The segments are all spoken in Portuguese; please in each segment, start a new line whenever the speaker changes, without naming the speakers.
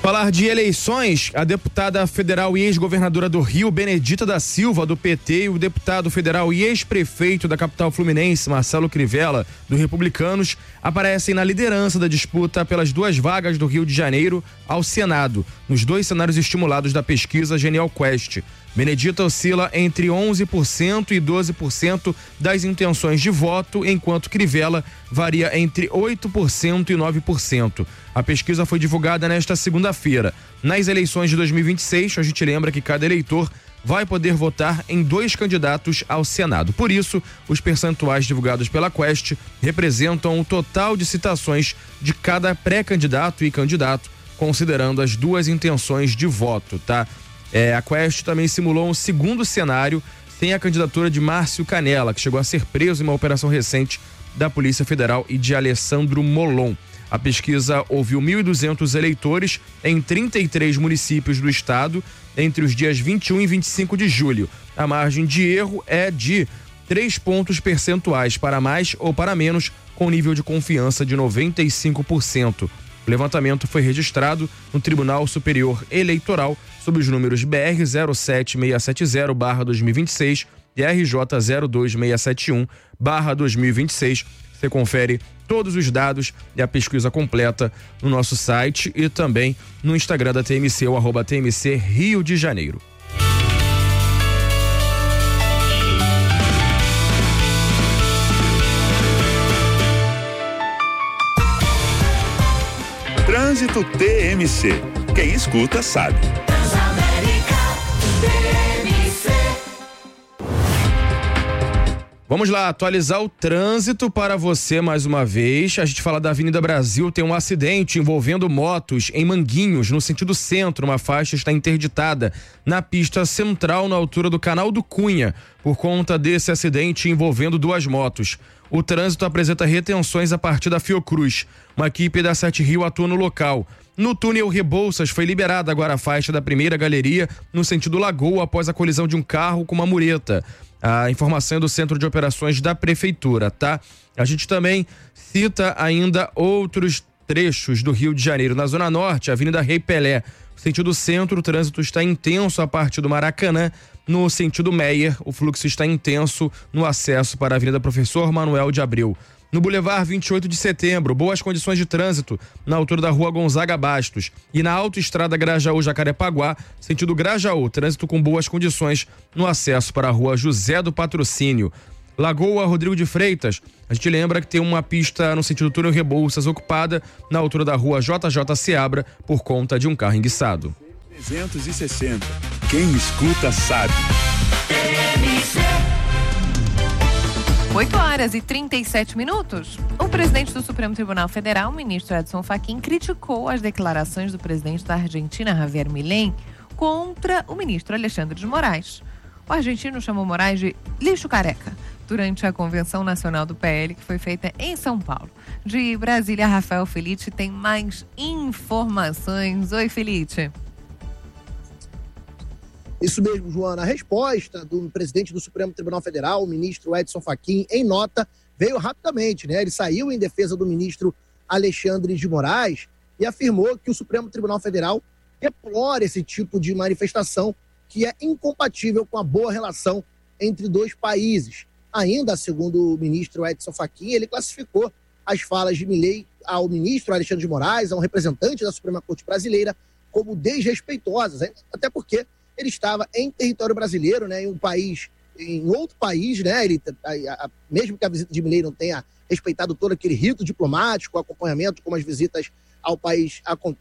Falar de eleições, a deputada federal e ex-governadora do Rio, Benedita da Silva, do PT, e o deputado federal e ex-prefeito da capital fluminense, Marcelo Crivella, do Republicanos, aparecem na liderança da disputa pelas duas vagas do Rio de Janeiro ao Senado, nos dois cenários estimulados da pesquisa Genial Quest. Benedita oscila entre 11% e 12% das intenções de voto, enquanto Crivella varia entre 8% e 9%. A pesquisa foi divulgada nesta segunda-feira. Nas eleições de 2026, a gente lembra que cada eleitor vai poder votar em 2 candidatos ao Senado. Por isso, os percentuais divulgados pela Quest representam o total de citações de cada pré-candidato e candidato, considerando as 2 intenções de voto, tá? A Quest também simulou um segundo cenário sem a candidatura de Márcio Canella, que chegou a ser preso em uma operação recente da Polícia Federal, e de Alessandro Molon. A pesquisa ouviu 1.200 eleitores em 33 municípios do estado entre os dias 21 e 25 de julho. A margem de erro é de 3 pontos percentuais para mais ou para menos, com nível de confiança de 95%. O levantamento foi registrado no Tribunal Superior Eleitoral sob os números BR 07670/2026 e RJ 02671/2026. Você confere todos os dados e a pesquisa completa no nosso site e também no Instagram da TMC, o @TMC Rio de Janeiro.
Trânsito TMC. Quem escuta sabe.
Vamos lá, atualizar o trânsito para você mais uma vez. A gente fala da Avenida Brasil, tem um acidente envolvendo motos em Manguinhos, no sentido centro. Uma faixa está interditada na pista central, na altura do Canal do Cunha, por conta desse acidente envolvendo 2 motos. O trânsito apresenta retenções a partir da Fiocruz. Uma equipe da 7 Rio atua no local. No túnel Rebouças foi liberada agora a faixa da primeira galeria no sentido Lagoa após a colisão de um carro com uma mureta. A informação é do Centro de Operações da Prefeitura, tá? A gente também cita ainda outros trechos do Rio de Janeiro. Na Zona Norte, Avenida Rei Pelé, sentido centro, o trânsito está intenso a partir do Maracanã. No sentido Meier, o fluxo está intenso no acesso para a Avenida Professor Manuel de Abreu. No Boulevard 28 de Setembro, boas condições de trânsito na altura da Rua Gonzaga Bastos. E na Autoestrada Grajaú-Jacarepaguá, sentido Grajaú, trânsito com boas condições no acesso para a Rua José do Patrocínio. Lagoa Rodrigo de Freitas, a gente lembra que tem uma pista no sentido túnel Rebouças ocupada na altura da Rua JJ Seabra por conta de um carro enguiçado.
360. Quem escuta sabe.
8h37. O presidente do Supremo Tribunal Federal, o ministro Edson Fachin, criticou as declarações do presidente da Argentina, Javier Milei, contra o ministro Alexandre de Moraes. O argentino chamou Moraes de lixo careca durante a Convenção Nacional do PL, que foi feita em São Paulo. De Brasília, Rafael Felite tem mais informações. Oi, Felite.
Isso mesmo, Joana. A resposta do presidente do Supremo Tribunal Federal, o ministro Edson Fachin, em nota, veio rapidamente, né? Ele saiu em defesa do ministro Alexandre de Moraes e afirmou que o Supremo Tribunal Federal deplora esse tipo de manifestação que é incompatível com a boa relação entre 2 países. Ainda, segundo o ministro Edson Fachin, ele classificou as falas de Milei ao ministro Alexandre de Moraes, a um representante da Suprema Corte Brasileira, como desrespeitosas, até porque ele estava em território brasileiro, né, em outro país, né, mesmo que a visita de Milei não tenha respeitado todo aquele rito diplomático, acompanhamento, como as visitas ao país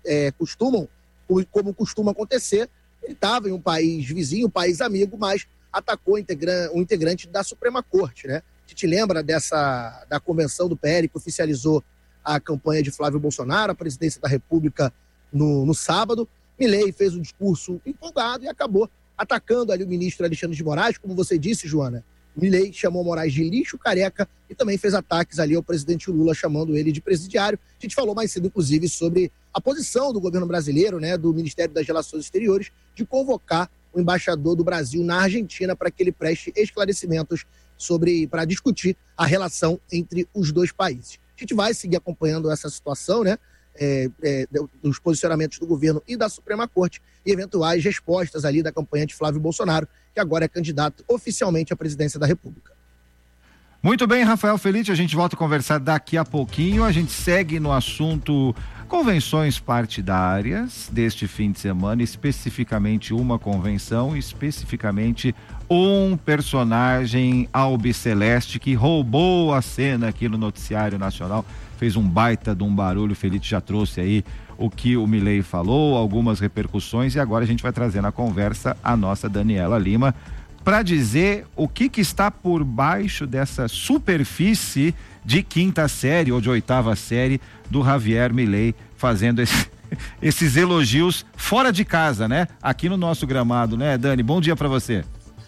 como costuma acontecer, ele estava em um país vizinho, um país amigo, mas atacou um integrante da Suprema Corte, né? A gente lembra da convenção do PL que oficializou a campanha de Flávio Bolsonaro, a presidência da República no sábado. Milei fez um discurso empolgado e acabou atacando ali o ministro Alexandre de Moraes, como você disse, Joana. Milei chamou Moraes de lixo careca e também fez ataques ali ao presidente Lula, chamando ele de presidiário. A gente falou mais cedo, inclusive, sobre a posição do governo brasileiro, né, do Ministério das Relações Exteriores, de convocar o embaixador do Brasil na Argentina para que ele preste esclarecimentos para discutir a relação entre os 2 países. A gente vai seguir acompanhando essa situação, né? dos posicionamentos do governo e da Suprema Corte e eventuais respostas ali da campanha de Flávio Bolsonaro, que agora é candidato oficialmente à presidência da República.
Muito bem, Rafael Felite, a gente volta a conversar daqui a pouquinho. A gente segue no assunto convenções partidárias deste fim de semana, especificamente uma convenção, especificamente um personagem albiceleste que roubou a cena aqui no noticiário nacional, fez um baita de um barulho. O Felite já trouxe aí o que o Milei falou, algumas repercussões, e agora a gente vai trazer na conversa a nossa Daniela Lima para dizer o que está por baixo dessa superfície de quinta série ou de oitava série do Javier Milei, fazendo esses elogios fora de casa, né? Aqui no nosso gramado, né, Dani? Bom dia para você.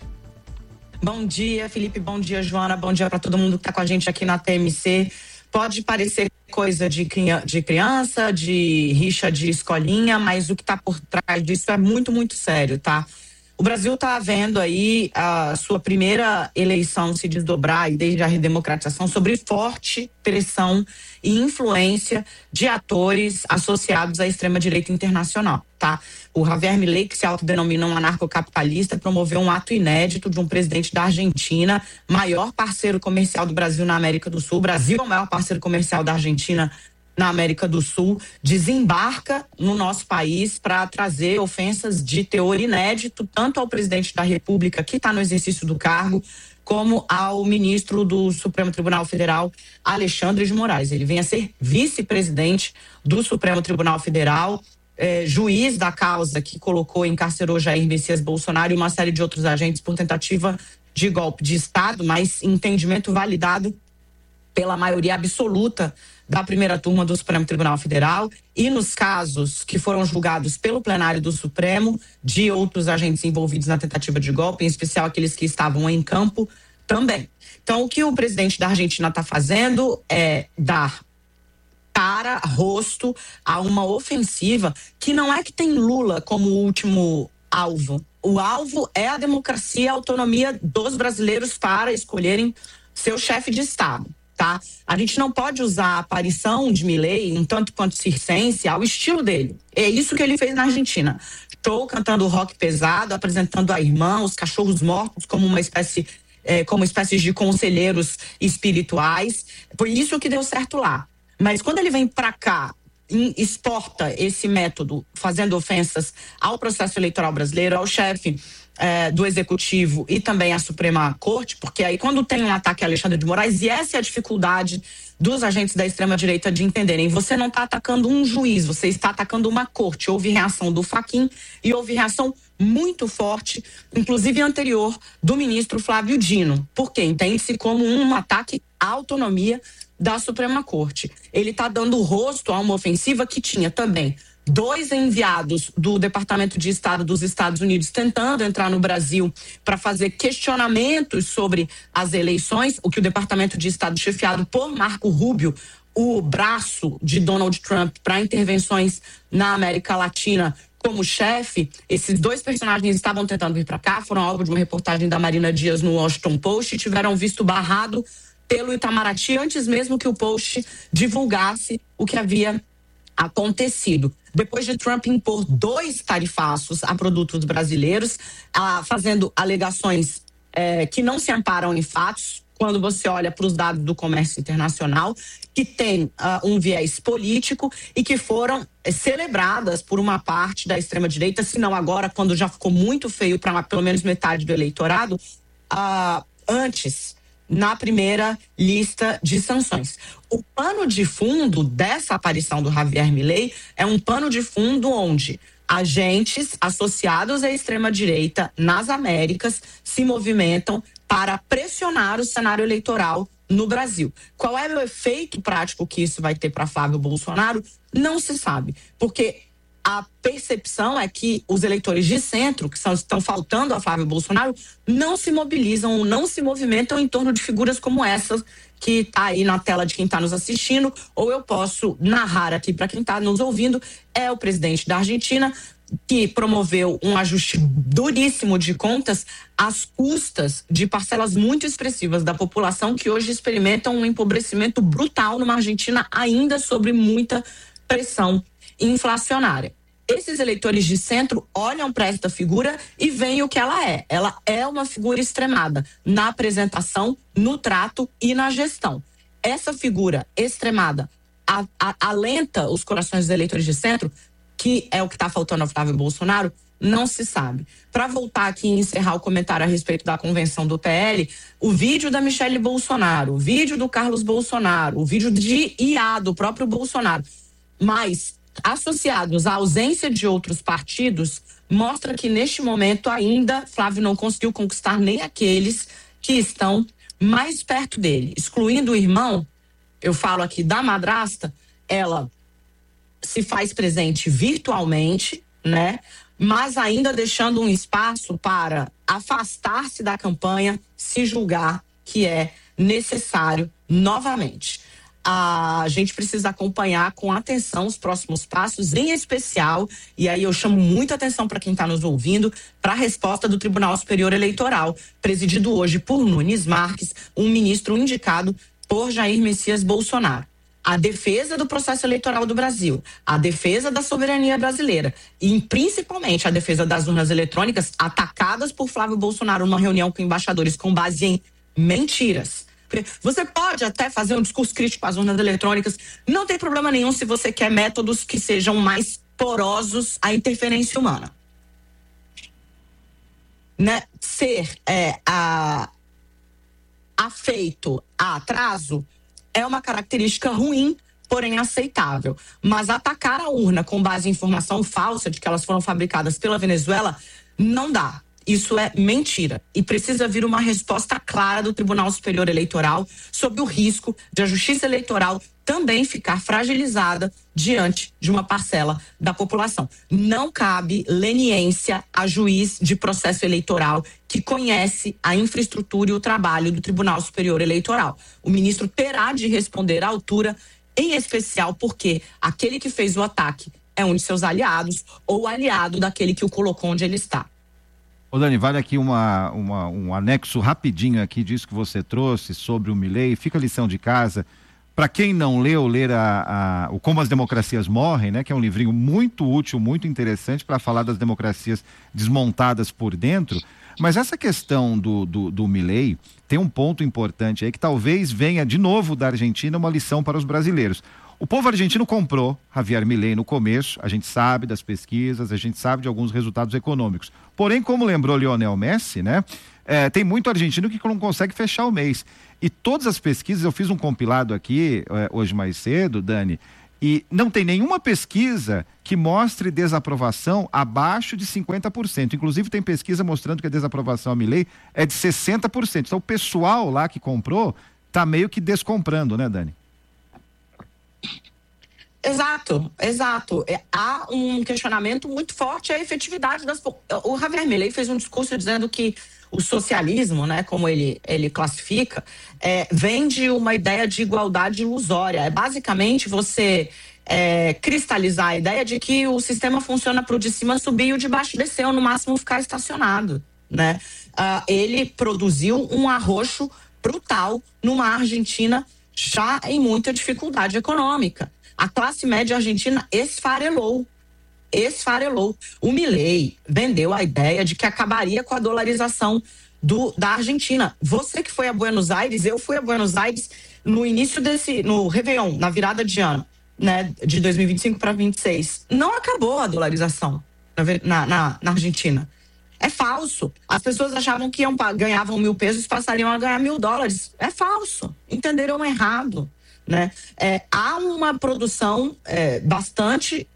Bom dia, Felipe. Bom dia, Joana. Bom dia para todo mundo que está com a gente aqui na TMC. Pode parecer coisa de criança, de rixa de escolinha, mas o que está por trás disso é muito, muito sério, tá? O Brasil está vendo aí a sua primeira eleição se desdobrar, e desde a redemocratização, sobre forte pressão e influência de atores associados à extrema-direita internacional, tá? O Javier Milei, que se autodenomina um anarcocapitalista, promoveu um ato inédito de um presidente da Argentina, maior parceiro comercial do Brasil na América do Sul. O Brasil é o maior parceiro comercial da Argentina na América do Sul, desembarca no nosso país para trazer ofensas de teor inédito, tanto ao presidente da República, que está no exercício do cargo, como ao ministro do Supremo Tribunal Federal, Alexandre de Moraes. Ele vem a ser vice-presidente do Supremo Tribunal Federal, juiz da causa que colocou e encarcerou Jair Messias Bolsonaro e uma série de outros agentes por tentativa de golpe de Estado, mas entendimento validado pela maioria absoluta da primeira turma do Supremo Tribunal Federal, e nos casos que foram julgados pelo plenário do Supremo de outros agentes envolvidos na tentativa de golpe, em especial aqueles que estavam em campo também. Então, o que o presidente da Argentina está fazendo é dar cara, rosto a uma ofensiva que não é que tem Lula como último alvo. O alvo é a democracia e a autonomia dos brasileiros para escolherem seu chefe de Estado. Tá? A gente não pode usar a aparição de Milei, um tanto quanto circense, ao estilo dele. É isso que ele fez na Argentina. Estou cantando rock pesado, apresentando a irmã, os cachorros mortos como uma espécie, como espécies de conselheiros espirituais. Foi isso que deu certo lá. Mas quando ele vem para cá, exporta esse método, fazendo ofensas ao processo eleitoral brasileiro, ao chefe do Executivo e também à Suprema Corte, porque aí quando tem um ataque a Alexandre de Moraes, e essa é a dificuldade dos agentes da extrema-direita de entenderem, você não está atacando um juiz, você está atacando uma corte. Houve reação do Fachin e houve reação muito forte, inclusive anterior, do ministro Flávio Dino, porque entende-se como um ataque à autonomia da Suprema Corte. Ele está dando rosto a uma ofensiva que tinha também 2 enviados do Departamento de Estado dos Estados Unidos tentando entrar no Brasil para fazer questionamentos sobre as eleições, o que o Departamento de Estado, chefiado por Marco Rubio, o braço de Donald Trump para intervenções na América Latina, como chefe. Esses 2 personagens estavam tentando vir para cá, foram alvo de uma reportagem da Marina Dias no Washington Post e tiveram visto barrado pelo Itamaraty antes mesmo que o Post divulgasse o que havia acontecido. Depois de Trump impor 2 tarifaços a produtos brasileiros, fazendo alegações que não se amparam em fatos, quando você olha para os dados do comércio internacional, que tem um viés político e que foram celebradas por uma parte da extrema-direita, se não agora, quando já ficou muito feio para pelo menos metade do eleitorado, antes, na primeira lista de sanções. O pano de fundo dessa aparição do Javier Milei é um pano de fundo onde agentes associados à extrema-direita nas Américas se movimentam para pressionar o cenário eleitoral no Brasil. Qual é o efeito prático que isso vai ter para Flávio Bolsonaro? Não se sabe, porque a percepção é que os eleitores de centro, que estão faltando a Flávio Bolsonaro, não se mobilizam ou não se movimentam em torno de figuras como essas que está aí na tela de quem está nos assistindo, ou eu posso narrar aqui para quem está nos ouvindo, é o presidente da Argentina, que promoveu um ajuste duríssimo de contas às custas de parcelas muito expressivas da população que hoje experimentam um empobrecimento brutal numa Argentina ainda sobre muita pressão inflacionária. Esses eleitores de centro olham para esta figura e veem o que ela é. Ela é uma figura extremada na apresentação, no trato e na gestão. Essa figura extremada alenta os corações dos eleitores de centro, que é o que está faltando ao Flávio Bolsonaro, não se sabe. Para voltar aqui e encerrar o comentário a respeito da convenção do PL, o vídeo da Michele Bolsonaro, o vídeo do Carlos Bolsonaro, o vídeo de IA do próprio Bolsonaro, mas associados à ausência de outros partidos, mostra que neste momento ainda Flávio não conseguiu conquistar nem aqueles que estão mais perto dele. Excluindo o irmão, eu falo aqui da madrasta, ela se faz presente virtualmente, né? Mas ainda deixando um espaço para afastar-se da campanha, se julgar que é necessário novamente. A gente precisa acompanhar com atenção os próximos passos, em especial, e aí eu chamo muita atenção para quem está nos ouvindo, para a resposta do Tribunal Superior Eleitoral, presidido hoje por Nunes Marques, um ministro indicado por Jair Messias Bolsonaro. A defesa do processo eleitoral do Brasil, a defesa da soberania brasileira e principalmente a defesa das urnas eletrônicas atacadas por Flávio Bolsonaro numa reunião com embaixadores com base em mentiras. Você pode até fazer um discurso crítico às urnas eletrônicas, não tem problema nenhum se você quer métodos que sejam mais porosos à interferência humana. Né? Ser afeito a atraso é uma característica ruim, porém aceitável. Mas atacar a urna com base em informação falsa de que elas foram fabricadas pela Venezuela, não dá. Isso é mentira. E precisa vir uma resposta clara do Tribunal Superior Eleitoral sobre o risco de a Justiça Eleitoral também ficar fragilizada diante de uma parcela da população. Não cabe leniência a juiz de processo eleitoral que conhece a infraestrutura e o trabalho do Tribunal Superior Eleitoral. O ministro terá de responder à altura, em especial porque aquele que fez o ataque é um de seus aliados ou aliado daquele que o colocou onde ele está.
Ô Dani, vale aqui um anexo rapidinho aqui disso que você trouxe sobre o Milei. Fica a lição de casa. Para quem não leu, ler o Como as Democracias Morrem, né, que é um livrinho muito útil, muito interessante para falar das democracias desmontadas por dentro. Mas essa questão do Milei tem um ponto importante aí que talvez venha de novo da Argentina uma lição para os brasileiros. O povo argentino comprou Javier Milei no começo, a gente sabe das pesquisas, a gente sabe de alguns resultados econômicos. Porém, como lembrou Lionel Messi, né? Tem muito argentino que não consegue fechar o mês. E todas as pesquisas, eu fiz um compilado aqui hoje mais cedo, Dani, e não tem nenhuma pesquisa que mostre desaprovação abaixo de 50%. Inclusive tem pesquisa mostrando que a desaprovação a Milei é de 60%. Então o pessoal lá que comprou tá meio que descomprando, né, Dani?
Exato. Há um questionamento muito forte à efetividade das... O Javier Milei fez um discurso dizendo que o socialismo, né, como ele classifica, vem de uma ideia de igualdade ilusória. É basicamente você cristalizar a ideia de que o sistema funciona para o de cima subir e o de baixo descer, ou no máximo ficar estacionado, né? Ele produziu um arroxo brutal numa Argentina já em muita dificuldade econômica. A classe média argentina esfarelou. O Milei vendeu a ideia de que acabaria com a dolarização da Argentina. Você que foi a Buenos Aires, eu fui a Buenos Aires no início no Réveillon, na virada de ano, né, de 2025 para 2026. Não acabou a dolarização na Argentina. É falso. As pessoas achavam que ganhavam 1.000 pesos, passariam a ganhar $1.000. É falso. Entenderam errado. Né? Há uma produção bastante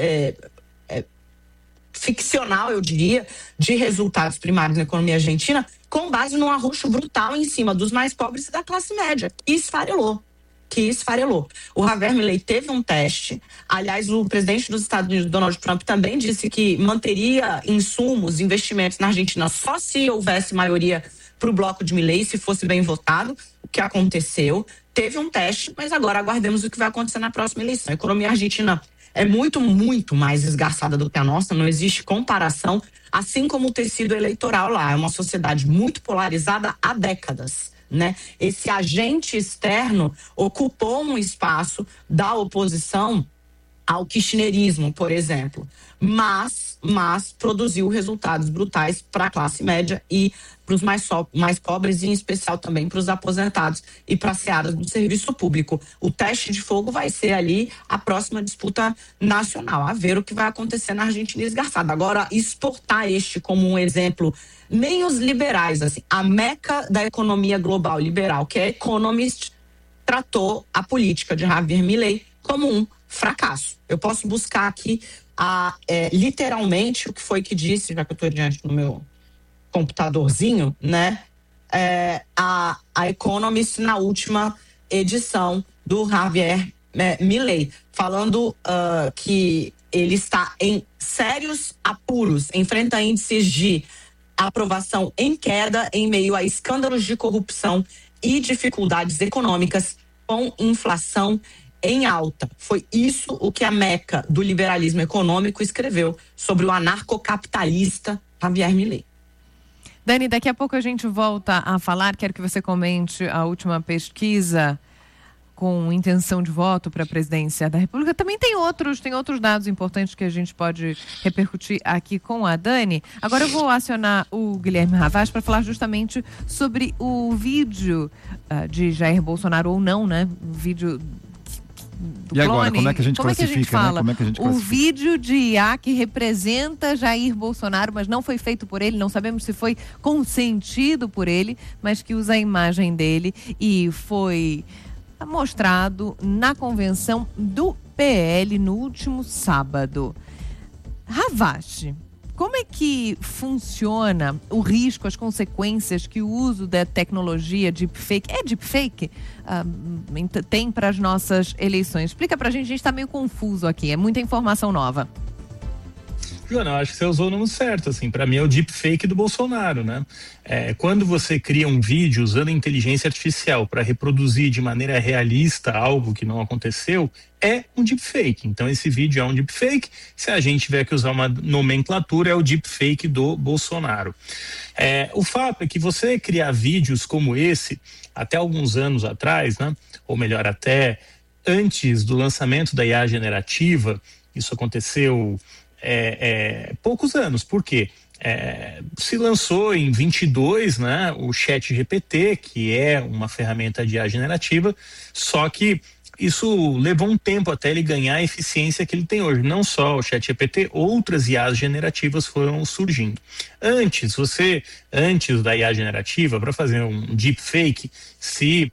ficcional, eu diria, de resultados primários na economia argentina, com base num arroxo brutal em cima dos mais pobres e da classe média, que esfarelou. O Javier Milei teve um teste. Aliás, o presidente dos Estados Unidos, Donald Trump, também disse que manteria insumos, investimentos na Argentina só se houvesse maioria para o bloco de Milei, se fosse bem votado, o que aconteceu. Teve um teste, mas agora aguardemos o que vai acontecer na próxima eleição. A economia argentina é muito, muito mais esgarçada do que a nossa, não existe comparação, assim como o tecido eleitoral lá. É uma sociedade muito polarizada há décadas, né? Esse agente externo ocupou um espaço da oposição ao kirchnerismo, por exemplo, mas produziu resultados brutais para a classe média e para os mais pobres, e em especial também para os aposentados e para a seara do serviço público. O teste de fogo vai ser ali a próxima disputa nacional, a ver o que vai acontecer na Argentina esgarçada. Agora, exportar este como um exemplo, nem os liberais, assim, a meca da economia global liberal, que é Economist, tratou a política de Javier Milei como um fracasso. Eu posso buscar aqui literalmente o que foi que disse, já que eu estou diante do meu computadorzinho, né? A Economist na última edição do Javier Milei, falando que ele está em sérios apuros, enfrenta índices de aprovação em queda em meio a escândalos de corrupção e dificuldades econômicas com inflação em alta. Foi isso o que a meca do liberalismo econômico escreveu sobre o anarcocapitalista Javier Milei.
Dani, daqui a pouco a gente volta a falar. Quero que você comente a última pesquisa com intenção de voto para a presidência da República. Também tem outros dados importantes que a gente pode repercutir aqui com a Dani. Agora eu vou acionar o Guilherme Ravaz para falar justamente sobre o vídeo de Jair Bolsonaro ou não, né? O vídeo do
e agora,
clone.
como é que a gente classifica, né? Como é que a gente classifica?
O vídeo de IA que representa Jair Bolsonaro, mas não foi feito por ele, não sabemos se foi consentido por ele, mas que usa a imagem dele e foi mostrado na convenção do PL no último sábado. Ravaz, como é que funciona o risco, as consequências que o uso da tecnologia deepfake, deepfake, tem para as nossas eleições? Explica pra gente está meio confuso aqui, é muita informação nova.
Joana, eu acho que você usou o nome certo, assim, para mim é o deepfake do Bolsonaro, né? Quando você cria um vídeo usando inteligência artificial para reproduzir de maneira realista algo que não aconteceu, é um deepfake. Então esse vídeo é um deepfake. Se a gente tiver que usar uma nomenclatura, é o deepfake do Bolsonaro. O fato é que você criar vídeos como esse, até alguns anos atrás, né? Ou melhor, até antes do lançamento da IA generativa, isso aconteceu poucos anos. Por quê? Se lançou em 22, né, o ChatGPT, que é uma ferramenta de IA generativa, só que isso levou um tempo até ele ganhar a eficiência que ele tem hoje. Não só o ChatGPT, outras IAs generativas foram surgindo. Antes da IA generativa, para fazer um deepfake, se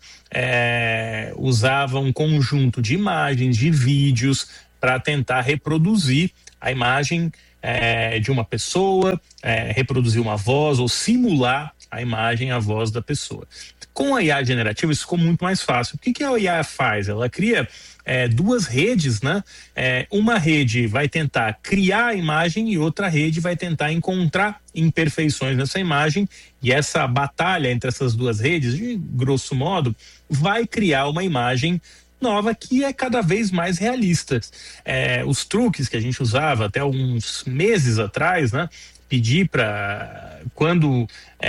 usava um conjunto de imagens, de vídeos, para tentar reproduzir a imagem de uma pessoa, reproduzir uma voz ou simular a imagem, a voz da pessoa. Com a IA generativa isso ficou muito mais fácil. O que a IA faz? Ela cria duas redes, né? Uma rede vai tentar criar a imagem e outra rede vai tentar encontrar imperfeições nessa imagem, e essa batalha entre essas duas redes, de grosso modo, vai criar uma imagem nova que é cada vez mais realista. Os truques que a gente usava até alguns meses atrás, né? Pedir para quando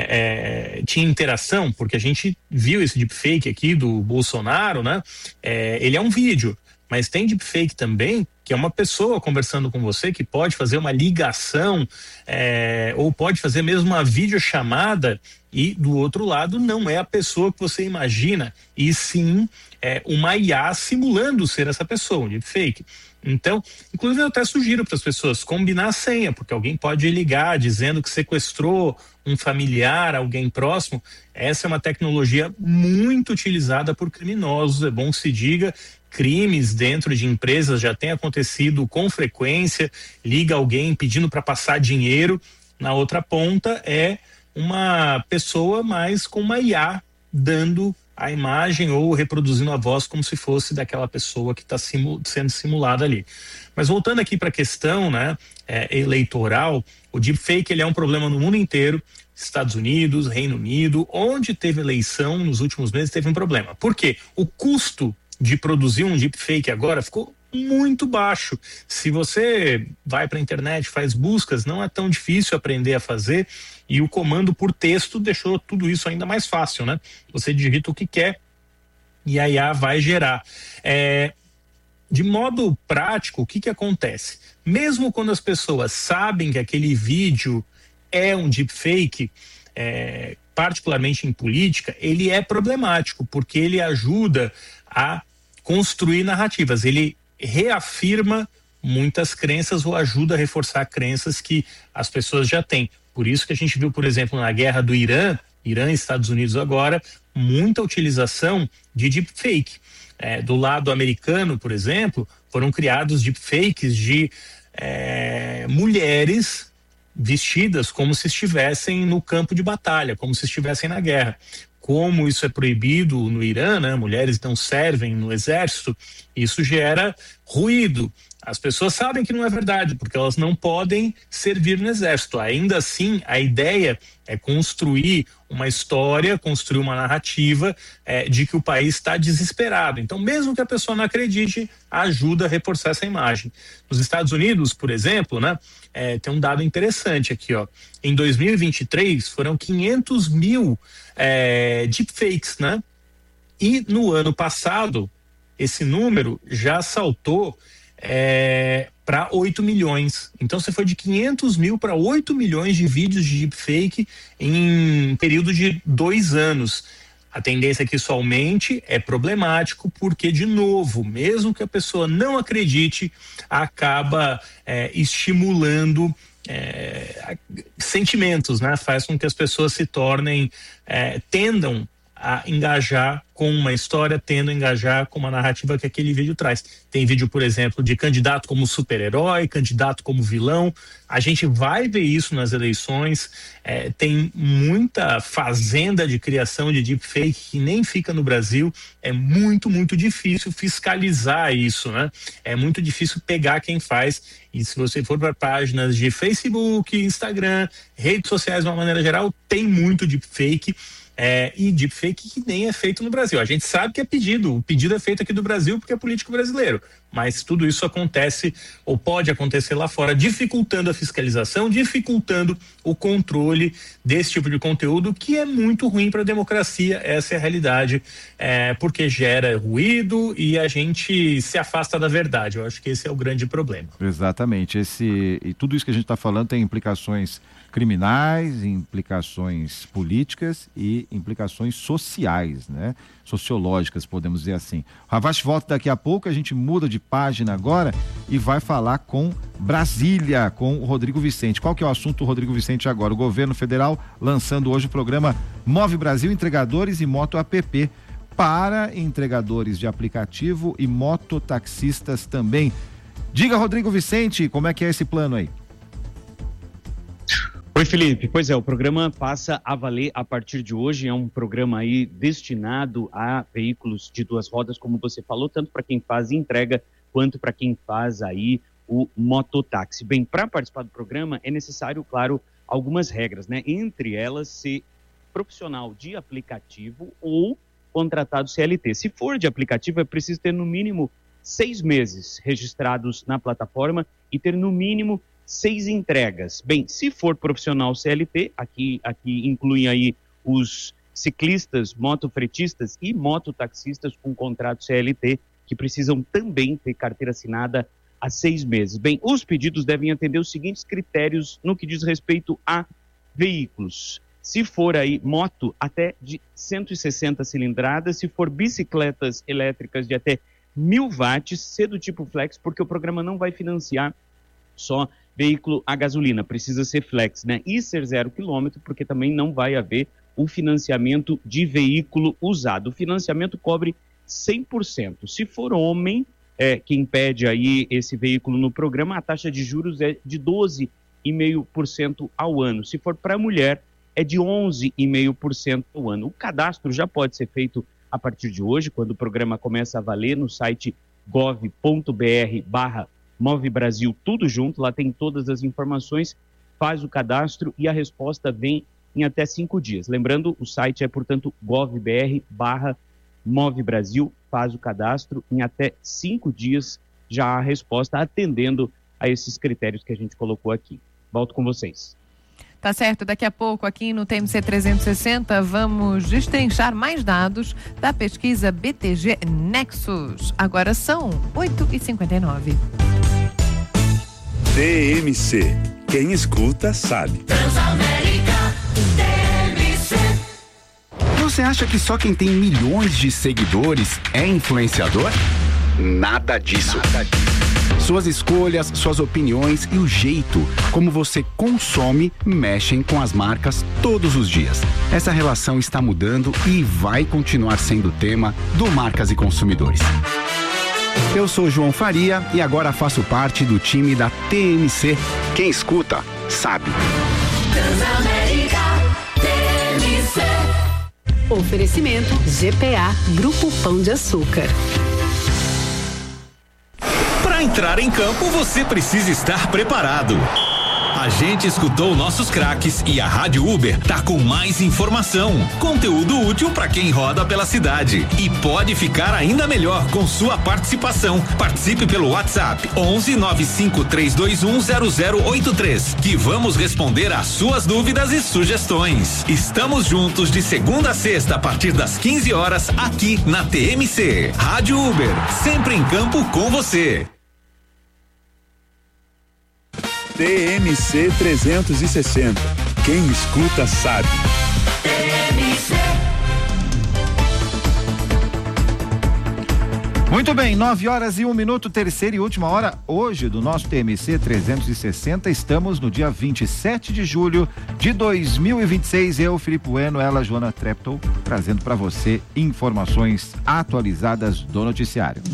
tinha interação, porque a gente viu esse deepfake aqui do Bolsonaro, né? Ele é um vídeo, mas tem deepfake também, que é uma pessoa conversando com você, que pode fazer uma ligação, ou pode fazer mesmo uma videochamada, e do outro lado não é a pessoa que você imagina, e sim uma IA simulando ser essa pessoa, um deepfake. Então, inclusive eu até sugiro para as pessoas combinar a senha, porque alguém pode ligar dizendo que sequestrou um familiar, alguém próximo. Essa é uma tecnologia muito utilizada por criminosos, é bom que se diga. Crimes dentro de empresas já tem acontecido com frequência. Liga alguém pedindo para passar dinheiro, na outra ponta é uma pessoa, mas com uma IA dando a imagem ou reproduzindo a voz como se fosse daquela pessoa que está sendo simulada ali. Mas voltando aqui para a questão, né, eleitoral, o deepfake ele é um problema no mundo inteiro. Estados Unidos, Reino Unido, onde teve eleição nos últimos meses teve um problema. Por quê? O custo de produzir um deepfake agora ficou muito baixo. Se você vai para a internet, faz buscas, não é tão difícil aprender a fazer, e o comando por texto deixou tudo isso ainda mais fácil, né? Você digita o que quer e a IA vai gerar. de modo prático, o que acontece? Mesmo quando as pessoas sabem que aquele vídeo é um deepfake, particularmente em política, ele é problemático, porque ele ajuda a construir narrativas, ele reafirma muitas crenças ou ajuda a reforçar crenças que as pessoas já têm. Por isso que a gente viu, por exemplo, na guerra do Irã e Estados Unidos agora, muita utilização de deepfake. Do lado americano, por exemplo, foram criados deepfakes de mulheres vestidas como se estivessem no campo de batalha, como se estivessem na guerra. Como isso é proibido no Irã, né? Mulheres não servem no exército, isso gera ruído. As pessoas sabem que não é verdade, porque elas não podem servir no exército. Ainda assim, a ideia é construir uma história, construir uma narrativa de que o país está desesperado. Então, mesmo que a pessoa não acredite, ajuda a reforçar essa imagem. Nos Estados Unidos, por exemplo, né, tem um dado interessante aqui, ó. Em 2023, foram 500 mil deepfakes, né? E no ano passado, esse número já saltou para 8 milhões. Então você foi de 500 mil para 8 milhões de vídeos de deepfake em um período de 2 anos. A tendência é que isso aumente, é problemático, porque, de novo, mesmo que a pessoa não acredite, acaba estimulando sentimentos, né? Faz com que as pessoas se tornem, tendam a engajar com uma história, tendo a engajar com uma narrativa que aquele vídeo traz. Tem vídeo, por exemplo, de candidato como super-herói, candidato como vilão. A gente vai ver isso nas eleições. Tem muita fazenda de criação de deepfake que nem fica no Brasil. É muito, muito difícil fiscalizar isso, né? É muito difícil pegar quem faz. E se você for para páginas de Facebook, Instagram, redes sociais de uma maneira geral, tem muito deepfake. E deepfake que nem é feito no Brasil. A gente sabe que é pedido, o pedido é feito aqui do Brasil porque é político brasileiro, mas tudo isso acontece ou pode acontecer lá fora, dificultando a fiscalização, dificultando o controle desse tipo de conteúdo, que é muito ruim para a democracia. Essa é a realidade, porque gera ruído e a gente se afasta da verdade. Eu acho que esse é o grande problema.
Exatamente, e tudo isso que a gente está falando tem implicações criminais, implicações políticas e implicações sociais, né? Sociológicas, podemos dizer assim. Ravache volta daqui a pouco, a gente muda de página agora e vai falar com Brasília, com o Rodrigo Vicente. Qual que é o assunto, Rodrigo Vicente, agora? O governo federal lançando hoje o programa Move Brasil Entregadores e Moto App para entregadores de aplicativo e mototaxistas também. Diga, Rodrigo Vicente, como é que é esse plano aí?
Oi, Felipe. Pois é, o programa passa a valer a partir de hoje. É um programa aí destinado a veículos de 2 rodas, como você falou, tanto para quem faz entrega quanto para quem faz aí o mototáxi. Bem, para participar do programa é necessário, claro, algumas regras, né? Entre elas, ser profissional de aplicativo ou contratado CLT. Se for de aplicativo, é preciso ter no mínimo 6 meses registrados na plataforma e ter no mínimo 6 entregas. Bem, se for profissional CLT, aqui incluem aí os ciclistas, motofretistas e mototaxistas com contrato CLT, que precisam também ter carteira assinada há 6 meses. Bem, os pedidos devem atender os seguintes critérios no que diz respeito a veículos. Se for aí moto, até de 160 cilindradas, se for bicicletas elétricas de até 1000 watts, ser do tipo flex, porque o programa não vai financiar só veículo a gasolina, precisa ser flex, né? E ser 0 quilômetro, porque também não vai haver o financiamento de veículo usado. O financiamento cobre 100%. Se for homem, quem pede aí esse veículo no programa, a taxa de juros é de 12,5% ao ano. Se for para mulher, é de 11,5% ao ano. O cadastro já pode ser feito a partir de hoje, quando o programa começa a valer, no site gov.br/Move Brasil, tudo junto, lá tem todas as informações, faz o cadastro e a resposta vem em até 5 dias. Lembrando, o site é, portanto, gov.br/Move Brasil, faz o cadastro, em até 5 dias já há a resposta, atendendo a esses critérios que a gente colocou aqui. Volto com vocês.
Tá certo, daqui a pouco aqui no TMC 360 vamos destrinchar mais dados da pesquisa BTG Nexus. Agora são 8h59.
TMC. Quem escuta sabe.
Transamérica TMC.
Você acha que só quem tem milhões de seguidores é influenciador? Nada disso. Suas escolhas, suas opiniões e o jeito como você consome mexem com as marcas todos os dias. Essa relação está mudando e vai continuar sendo tema do Marcas e Consumidores. Eu sou João Faria e agora faço parte do time da TMC. Quem escuta, sabe.
Transamérica TMC.
Oferecimento GPA Grupo Pão de Açúcar.
Para entrar em campo, você precisa estar preparado. A gente escutou nossos craques e a Rádio Uber tá com mais informação, conteúdo útil para quem roda pela cidade e pode ficar ainda melhor com sua participação. Participe pelo WhatsApp 119532100083 que vamos responder às suas dúvidas e sugestões. Estamos juntos de segunda a sexta a partir das 15 horas aqui na TMC. Rádio Uber, sempre em campo com você.
TMC 360. Quem escuta sabe.
TMC.
Muito bem, 9h01, terceira e última hora hoje do nosso TMC 360. Estamos no dia 27 de julho de 2026. Eu, Felipe Bueno, ela, Joana Treptow, trazendo para você informações atualizadas do noticiário.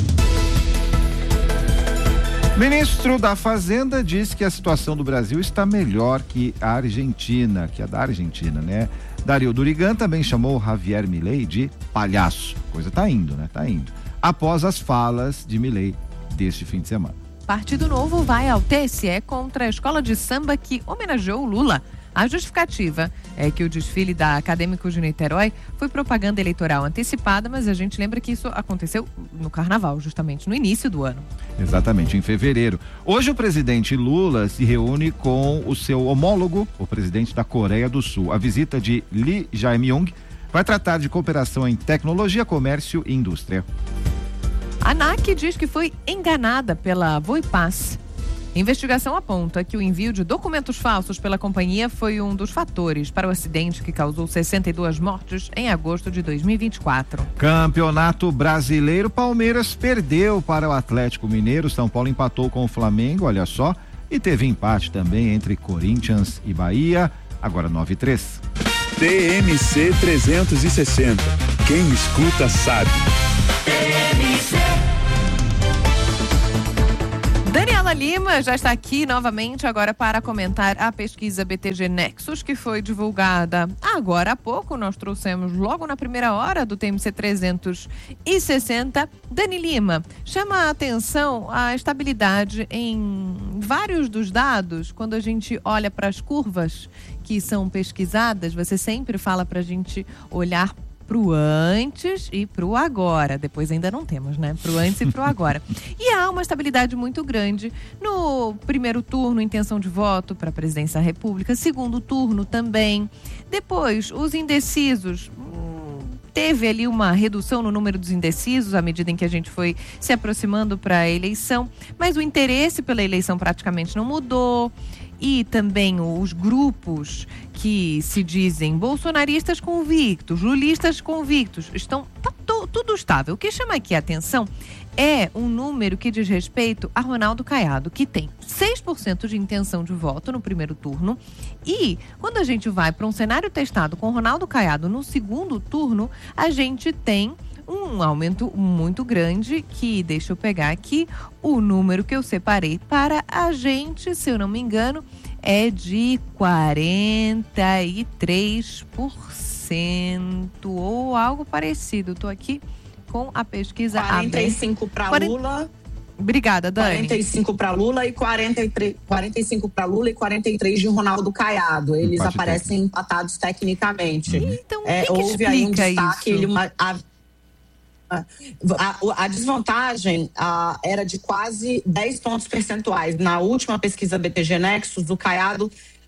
Ministro da Fazenda diz que a situação do Brasil está melhor que a Argentina, que a da Argentina, né? Dario Durigan também chamou Javier Milei de palhaço. Coisa tá indo, né? Tá indo. Após as falas de Milei deste fim de semana.
Partido Novo vai ao TSE contra a escola de samba que homenageou Lula. A justificativa é que o desfile da Acadêmicos de Niterói foi propaganda eleitoral antecipada, mas a gente lembra que isso aconteceu no Carnaval, justamente no início do ano.
Exatamente, em fevereiro. Hoje o presidente Lula se reúne com o seu homólogo, o presidente da Coreia do Sul. A visita de Lee Jae-myung vai tratar de cooperação em tecnologia, comércio e indústria.
A ANAC diz que foi enganada pela Voipass. Investigação aponta que o envio de documentos falsos pela companhia foi um dos fatores para o acidente que causou 62 mortes em agosto de 2024.
Campeonato Brasileiro, Palmeiras perdeu para o Atlético Mineiro, São Paulo empatou com o Flamengo, olha só, e teve empate também entre Corinthians e Bahia, agora 9-3.
TMC 360. Quem escuta sabe.
TMC.
Daniela Lima já está aqui novamente agora para comentar a pesquisa BTG Nexus, que foi divulgada agora há pouco. Nós trouxemos logo na primeira hora do TMC 360. Dani Lima, chama a atenção a estabilidade em vários dos dados. Quando a gente olha para as curvas que são pesquisadas, você sempre fala para a gente olhar pro antes e pro agora. Depois ainda não temos, né? Pro antes e pro agora. E há uma estabilidade muito grande no primeiro turno, intenção de voto para a presidência da República, segundo turno também. Depois, os indecisos. Teve ali uma redução no número dos indecisos à medida em que a gente foi se aproximando para a eleição, mas o interesse pela eleição praticamente não mudou. E também os grupos que se dizem bolsonaristas convictos, lulistas convictos, tá tudo estável. O que chama aqui a atenção é um número que diz respeito a Ronaldo Caiado, que tem 6% de intenção de voto no primeiro turno. E quando a gente vai para um cenário testado com Ronaldo Caiado no segundo turno, a gente tem um aumento muito grande que, deixa eu pegar aqui, o número que eu separei para a gente, se eu não me engano, é de 43% ou algo parecido. Estou aqui com a pesquisa
45 para Lula.
Obrigada, Dani.
45 para Lula e 45 para Lula e 43 de Ronaldo Caiado. Eles empate aparecem técnico. Empatados tecnicamente.
Então,
houve aí um destaque,
isso?
A desvantagem era de quase 10 pontos percentuais. Na última pesquisa BTG Nexus, o Caiado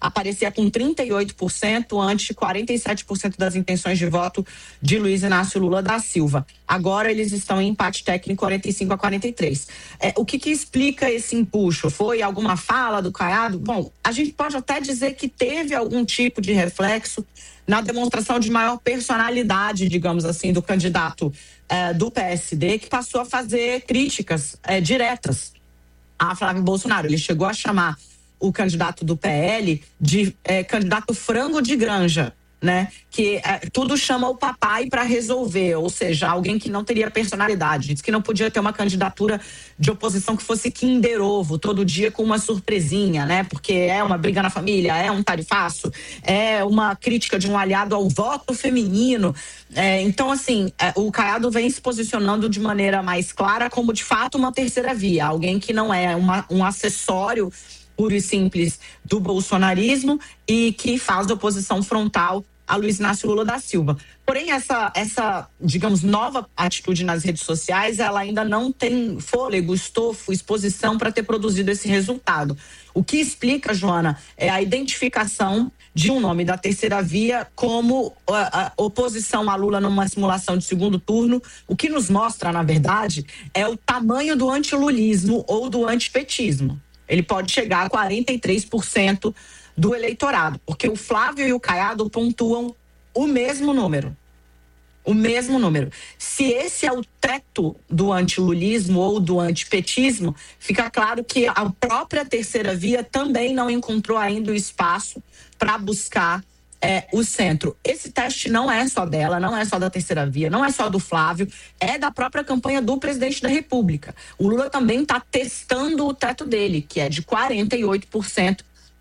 aparecia com 38% ante 47% das intenções de voto de Luiz Inácio Lula da Silva. Agora eles estão em empate técnico 45-43. O que explica esse empuxo? Foi alguma fala do Caiado? Bom, a gente pode até dizer que teve algum tipo de reflexo na demonstração de maior personalidade, digamos assim, do candidato do PSD, que passou a fazer críticas diretas a Flávio Bolsonaro. Ele chegou a chamar o candidato do PL de candidato frango de granja, né? Que tudo chama o papai para resolver, ou seja, alguém que não teria personalidade. Diz que não podia ter uma candidatura de oposição que fosse Kinder Ovo, todo dia com uma surpresinha, né? Porque é uma briga na família, é um tarifaço, é uma crítica de um aliado ao voto feminino. Então, assim, o Caiado vem se posicionando de maneira mais clara como, de fato, uma terceira via. Alguém que não é um acessório puro e simples do bolsonarismo e que faz oposição frontal a Luiz Inácio Lula da Silva. Porém, essa, digamos, nova atitude nas redes sociais, ela ainda não tem fôlego, estofo, exposição para ter produzido esse resultado. O que explica, Joana, é a identificação de um nome da terceira via como a oposição a Lula numa simulação de segundo turno. O que nos mostra, na verdade, é o tamanho do antilulismo ou do antipetismo. Ele pode chegar a 43% do eleitorado, porque o Flávio e o Caiado pontuam o mesmo número. O mesmo número. Se esse é o teto do antilulismo ou do antipetismo, fica claro que a própria terceira via também não encontrou ainda o espaço para buscar o centro. Esse teste não é só dela, não é só da terceira via, não é só do Flávio, é da própria campanha do presidente da República. O Lula também está testando o teto dele, que é de 48%.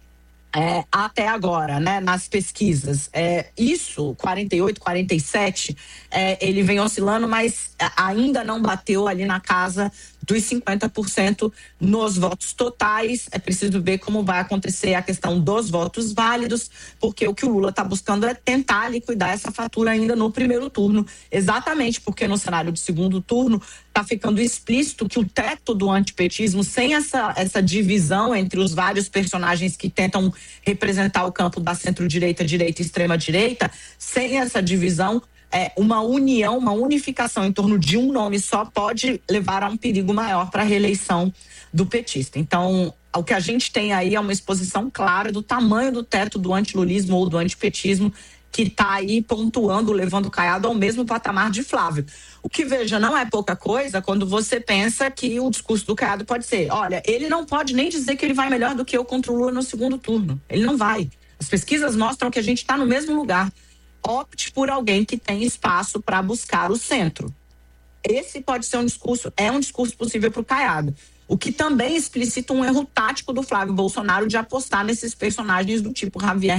Até agora, né, nas pesquisas. Isso, 48, 47, ele vem oscilando, mas ainda não bateu ali na casa dos 50% nos votos totais. É preciso ver como vai acontecer a questão dos votos válidos, porque o que o Lula está buscando é tentar liquidar essa fatura ainda no primeiro turno, exatamente porque no cenário de segundo turno está ficando explícito que o teto do antipetismo, sem essa divisão entre os vários personagens que tentam representar o campo da centro-direita, direita e extrema-direita, sem essa divisão, uma união, uma unificação em torno de um nome só pode levar a um perigo maior para a reeleição do petista. Então, o que a gente tem aí é uma exposição clara do tamanho do teto do antilulismo ou do antipetismo, que está aí pontuando, levando o Caiado ao mesmo patamar de Flávio. O que, veja, não é pouca coisa quando você pensa que o discurso do Caiado pode ser: olha, ele não pode nem dizer que ele vai melhor do que eu contra o Lula no segundo turno. Ele não vai. As pesquisas mostram que a gente está no mesmo lugar. Opte por alguém que tem espaço para buscar o centro. Esse pode ser um discurso possível para o Caiado. O que também explicita um erro tático do Flávio Bolsonaro de apostar nesses personagens do tipo Javier